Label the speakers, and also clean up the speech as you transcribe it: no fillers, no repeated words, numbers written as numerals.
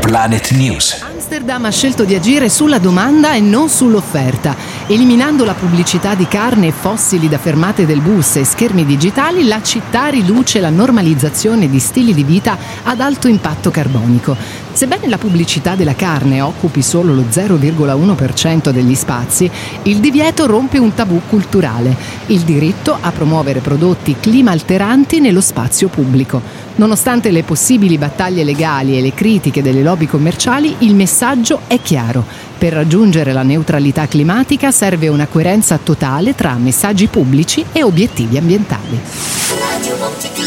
Speaker 1: Planet News.
Speaker 2: Amsterdam ha scelto di agire sulla domanda e non sull'offerta. Eliminando la pubblicità di carne e fossili da fermate del bus e schermi digitali, la città riduce la normalizzazione di stili di vita ad alto impatto carbonico. Sebbene la pubblicità della carne occupi solo lo 0,1% degli spazi, il divieto rompe un tabù culturale: il diritto a promuovere prodotti climalteranti nello spazio pubblico. Nonostante le possibili battaglie legali e le critiche delle lobby commerciali, il messaggio è chiaro: per raggiungere la neutralità climatica serve una coerenza totale tra messaggi pubblici e obiettivi ambientali.